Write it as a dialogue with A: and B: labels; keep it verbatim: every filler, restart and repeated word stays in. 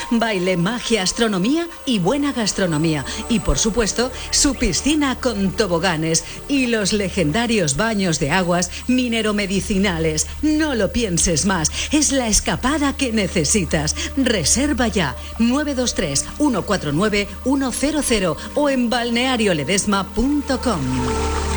A: baile, magia, astronomía y buena gastronomía. Y por supuesto, su piscina con toboganes y los legendarios baños de aguas mineromedicinales. No lo pienses más, es la escapada que necesitas. Reserva ya nueve dos tres, uno cuatro nueve, uno cero cero o en balneario ledesma punto com.